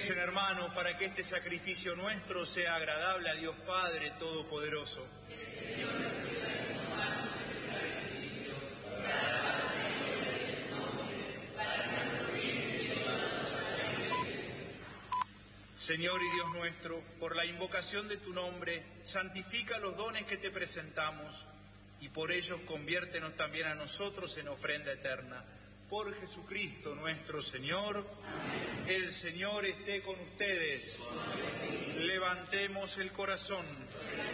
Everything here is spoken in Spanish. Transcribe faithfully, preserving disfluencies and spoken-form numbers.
Recen, hermanos, para que este sacrificio nuestro sea agradable a Dios Padre Todopoderoso. Señor y Dios nuestro, por la invocación de tu nombre, santifica los dones que te presentamos y por ellos conviértenos también a nosotros en ofrenda eterna. Por Jesucristo nuestro Señor. Amén. El Señor esté con ustedes. Levantemos el corazón.